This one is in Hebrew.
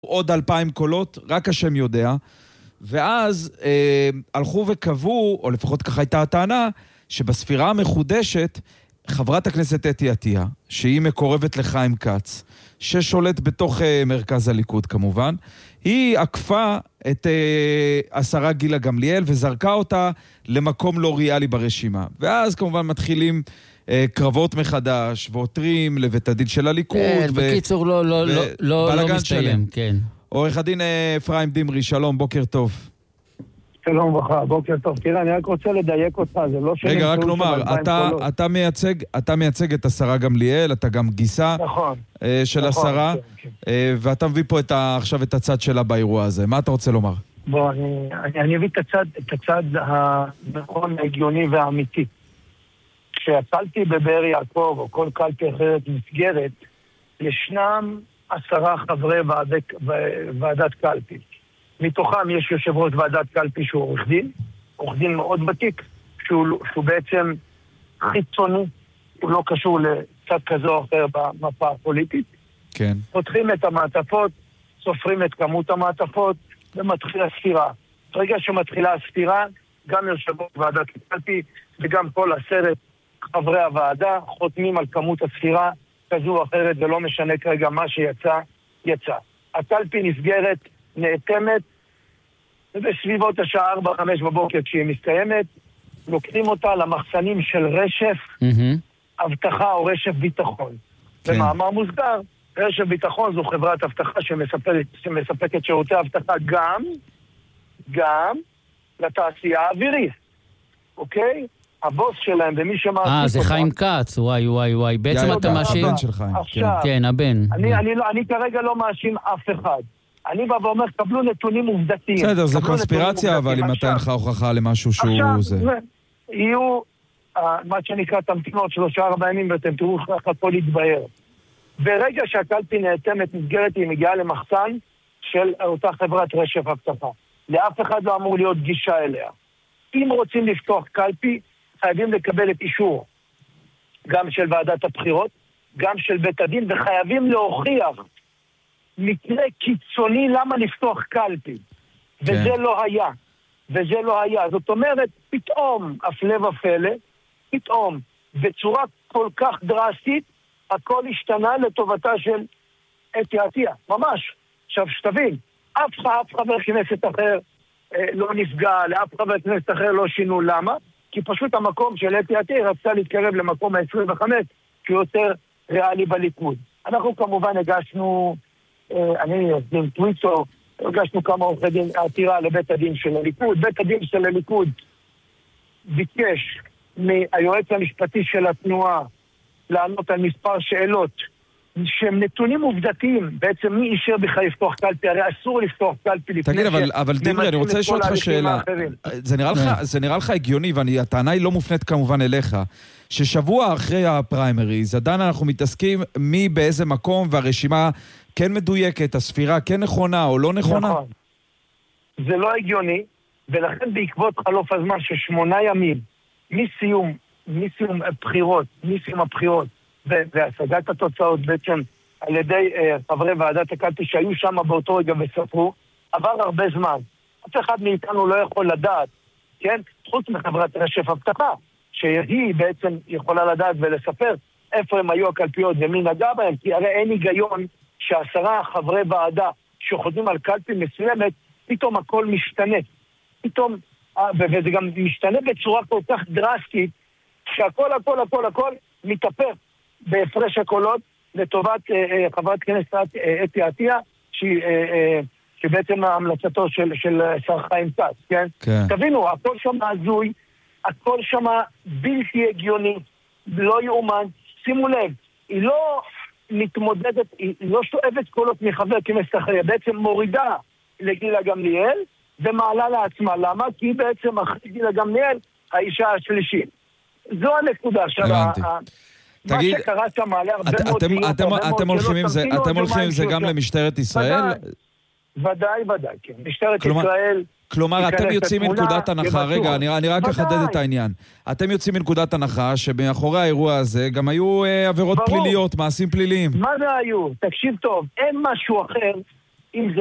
עוד 2,000 קולות, רק השם יודע, ואז הלכו וקבעו, או לפחות ככה הייתה הטענה, שבספירה המחודשת, חברת הכנסת אתי עטיה, שהיא מקורבת לחיים כץ, ששולט בתוך מרכז הליכוד כמובן, היא עקפה את השרה גילה גמליאל וזרקה אותה למקום לא ריאלי ברשימה. ואז כמובן מתחילים קרבות מחדש, ועותרים לבית הדין של הליכוד. בקיצור, לא מסתיים, כן. עורך הדין אפרים דמרי, שלום, בוקר טוב. שלום וברכה, בוקר טוב. תראה, אני רק רוצה לדייק אותך, זה לא שאני... רגע, רק נאמר, אתה מייצג את השרה גמליאל, אתה גם גיסה של השרה, ואתה מביא פה עכשיו את הצד שלה באירוע הזה. מה אתה רוצה לומר? בוא, אני אביא את הצד הנכון, ההגיוני והאמיתי. כשיצלתי בבאר יעקב, או כל קלפי אחרת מסגרת, ישנם 10 חברי ועדת קלפי. מתוכם יש יושב ראש ועדת קלפי שהוא עורך דין מאוד ותיק, שהוא בעצם חיצוני, הוא לא קשור לצד כזה או אחר במפה הפוליטית. כן. פותחים את המעטפות, סופרים את כמות המעטפות, ומתחילה ספירה. ברגע שמתחילה הספירה, גם יושב ראש ועדת קלפי, וגם כל 10 חברי הוועדה חותמים על כמות הספירה כזו או אחרת, ולא משנה כרגע מה שיצא, יצא. הקלפי נסגרת, נאטמת, ובסביבות השעה 4-5 בבוקר כשהיא מסתיימת, לוקחים אותה למחסנים של רשף, אבטחה או רשף ביטחון. כן. במאמר מוסגר, רשף ביטחון זו חברת אבטחה שמספקת שירותי אבטחה גם לתעשייה האווירית. אוקיי? הבוס שלהם ומי שמעסיק אותם... זה חיים כץ, וואי. בעצם אתה מאשים... הבן של חיים. כן, הבן. אני כרגע לא מאשים אף אחד. אני בא ואומר, קבלו נתונים עובדתיים. בסדר, זה קונספירציה, אבל אם אתה אינך הוכחה למשהו שהוא זה. עכשיו, יהיו, מה שנקרא, תמתינות 3-4 ימים, ואתם תראו איך הכל יתבהר. ברגע שהקלפי נאטמת מסגרת, היא מגיעה למחסן של אותה חברת רשף אבטחה. לאף אחד לא אמור להיות גישה אליה. אם רוצים לפתוח קלפי, חייבים לקבל את אישור, גם של ועדת הבחירות, גם של בית הדין, וחייבים להוכיח מקרה קיצוני למה לפתוח קלפי. וזה לא היה. זאת אומרת, פתאום, הפלא ופלא, פתאום, בצורה כל כך דרסטית, הכל השתנה לטובתה של אתי עטיה. ממש. עכשיו, שתבין, אף חבר כנסת אחר לא נפגע, לאף חבר כנסת אחר לא שינו. למה? כי פשוט המקום של אתי עטיה רצתה להתקרב למקום ה-25, שהוא יותר ריאלי בליכוד. אנחנו כמובן הגשנו... אני עם טוויטר, הגשנו כמה עורכי דין עתירה לבית הדין של הליכוד. בית הדין של הליכוד ביקש מהיועץ המשפטי של התנועה לענות על מספר שאלות שהם נתונים עובדתיים. בעצם מי אישר בכלל לפתוח קלפי? הרי אסור לפתוח קלפי. תגיד, אבל דמרי, אני רוצה לשאול אותך שאלה. זה נראה לך הגיוני, והטענה היא לא מופנית כמובן אליך, ששבוע אחרי הפריימריז, עדיין אנחנו מתעסקים מי באיזה מקום, והרשימה כן מדויקת, הספירה כן נכונה או לא נכונה? נכון. זה לא הגיוני, ולכן בעקבות חלוף הזמן של 8 ימים, מסיום הבחירות, והשגת התוצאות בעצם על ידי חברי ועדת הקלפי שהיו שם באותו רגע וספרו, עבר הרבה זמן. אף אחד מאיתנו לא יכול לדעת, כן? חוץ מחברת רשף אבטחה, שהיא בעצם יכולה לדעת ולספר איפה הם היו הקלפיות ומי נגע בהם, כי הרי אין היגיון ש10 חברי ועדה שחותמים על קלפי מסוימת, פתאום הכל משתנה. פתאום, וזה גם משתנה בצורה כל כך דרסטית, שהכל מתהפך בהפרש הקולות לטובת חברת כנסת אתי עטיה, שבעצם המלצתו של שר חיים כץ, כן? תבינו, הכל שם הזוי, הכל שם בלתי הגיוני, לא יאומן. שימו לב, היא לא מתמודדת, היא לא שואבת קולות מחבר כנסת אחר, היא בעצם מורידה לגילה גמליאל ומעלה לעצמה. למה? כי היא בעצם אחרי גילה גמליאל האישה השלישית. זו הנקודה של מה שקרה שם מעלה הרבה מאוד שאלות. אתם הולכים עם זה גם למשטרת ישראל? ודאי, כן. משטרת ישראל... כלומר, אתם יוצאים מנקודת הנחה, רגע, אני רק אחדד את העניין. אתם יוצאים מנקודת הנחה שמאחורי האירוע הזה גם היו עבירות פליליות, מעשים פליליים. מה זה היו? תקשיב טוב, אין משהו אחר אם זה